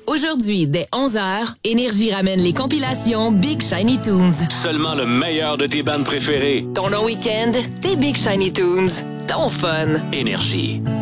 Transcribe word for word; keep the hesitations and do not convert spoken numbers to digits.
Aujourd'hui, dès onze heures, Énergie ramène les compilations Big Shiny Tunes. Seulement le meilleur de tes bandes préférées. Ton long week-end, tes Big Shiny Tunes. Ton fun. Énergie.